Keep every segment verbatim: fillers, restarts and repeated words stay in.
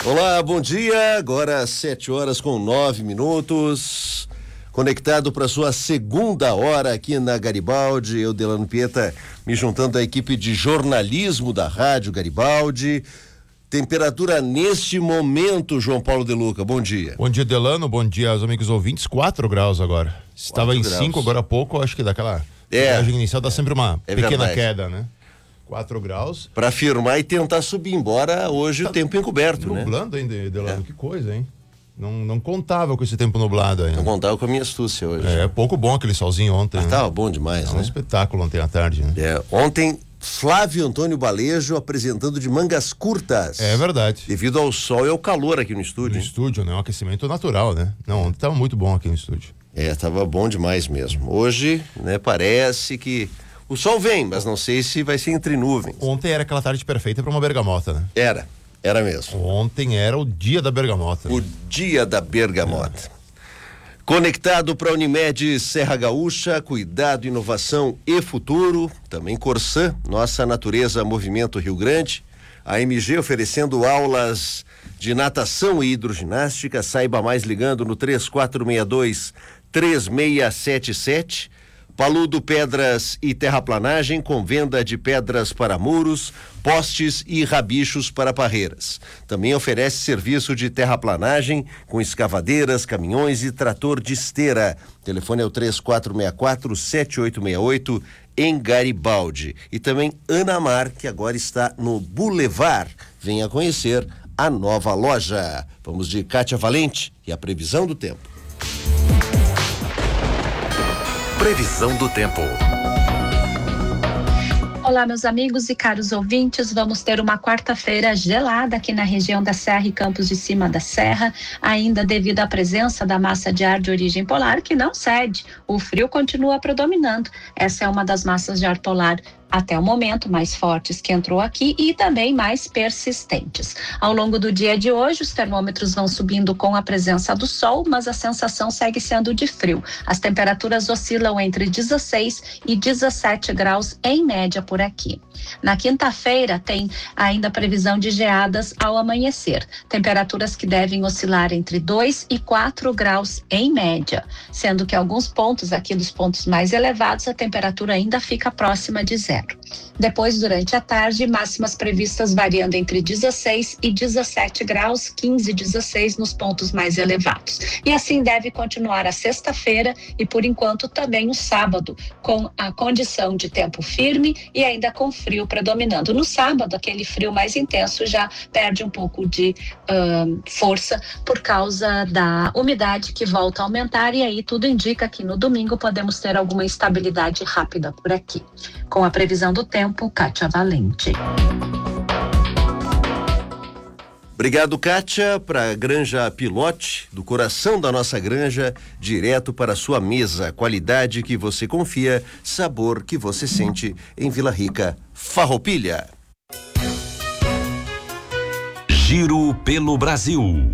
Olá, bom dia. Agora sete horas com nove minutos. Conectado para sua segunda hora aqui na Garibaldi. Eu, Delano Pieta, me juntando à equipe de jornalismo da Rádio Garibaldi. Temperatura neste momento, João Paulo De Luca, bom dia. Bom dia, Delano, bom dia aos amigos ouvintes. quatro graus agora. Estava em cinco agora há pouco, acho que daquela é, viagem inicial dá sempre uma é pequena verdade. queda, né? quatro graus. Para firmar e tentar subir, embora hoje tá o tempo encoberto, nublando, né? Nublando ainda, Delano, é. Que coisa, hein? Não, não contava com esse tempo nublado ainda. Não contava com a minha astúcia hoje. É, pouco bom aquele solzinho ontem. Ah, né? Tava bom demais, é né? Um espetáculo ontem à tarde, né? É, ontem, Flávio Antônio Balejo apresentando de mangas curtas. É verdade. Devido ao sol e ao calor aqui no estúdio. No hein? estúdio, né? Um aquecimento natural, né? Não, ontem tava muito bom aqui no estúdio. É, tava bom demais mesmo. Hoje, né, parece que o sol vem, mas não sei se vai ser entre nuvens. Ontem era aquela tarde perfeita para uma bergamota, né? Era, era mesmo. Ontem era o dia da bergamota. O né? dia da bergamota. É. Conectado para a Unimed Serra Gaúcha, cuidado, inovação e futuro. Também Corsã, Nossa Natureza Movimento Rio Grande. A M G oferecendo aulas de natação e hidroginástica. Saiba mais ligando no três quatro seis dois, três seis sete sete. Paludo Pedras e Terraplanagem, com venda de pedras para muros, postes e rabichos para parreiras. Também oferece serviço de terraplanagem com escavadeiras, caminhões e trator de esteira. O telefone é o três quatro seis quatro, sete oito seis oito em Garibaldi. E também Anamar, que agora está no Boulevard. Venha conhecer a nova loja. Vamos de Kátia Valente e a previsão do tempo. Previsão do tempo. Olá, meus amigos e caros ouvintes, vamos ter uma quarta-feira gelada aqui na região da Serra e Campos de Cima da Serra, ainda devido à presença da massa de ar de origem polar que não cede. O frio continua predominando. Essa é uma das massas de ar polar até o momento mais fortes que entrou aqui e também mais persistentes. Ao longo do dia de hoje, os termômetros vão subindo com a presença do sol, mas a sensação segue sendo de frio. As temperaturas oscilam entre dezesseis e dezessete graus em média por aqui. Na quinta-feira tem ainda previsão de geadas ao amanhecer, temperaturas que devem oscilar entre dois e quatro graus em média, sendo que alguns pontos aqui dos pontos mais elevados a temperatura ainda fica próxima de zero. Depois, durante a tarde, máximas previstas variando entre dezesseis e dezessete graus, quinze e dezesseis nos pontos mais elevados. E assim deve continuar a sexta-feira e, por enquanto, também o sábado, com a condição de tempo firme e ainda com frio predominando. No sábado, aquele frio mais intenso já perde um pouco de uh, força por causa da umidade que volta a aumentar, e aí tudo indica que no domingo podemos ter alguma instabilidade rápida por aqui. Com a previsão do tempo, Kátia Valente. Obrigado, Kátia, para a Granja Pilote, do coração da nossa granja, direto para a sua mesa. Qualidade que você confia, sabor que você sente em Vila Rica, Farroupilha. Giro pelo Brasil.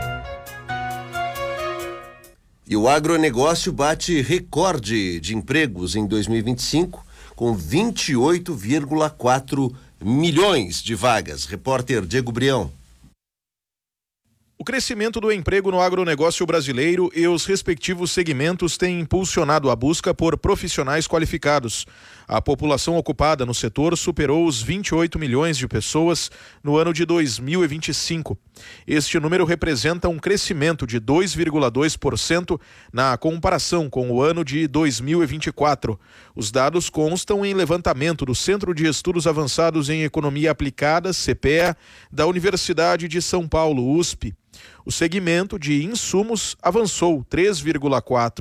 E o agronegócio bate recorde de empregos em dois mil e vinte e cinco, com vinte e oito vírgula quatro milhões de vagas. Repórter Diego Brião. O crescimento do emprego no agronegócio brasileiro e os respectivos segmentos têm impulsionado a busca por profissionais qualificados. A população ocupada no setor superou os vinte e oito milhões de pessoas no ano de dois mil e vinte e cinco. Este número representa um crescimento de dois vírgula dois por cento na comparação com o ano de dois mil e vinte e quatro. Os dados constam em levantamento do Centro de Estudos Avançados em Economia Aplicada, C P E A, da Universidade de São Paulo, U S P. O segmento de insumos avançou três vírgula quatro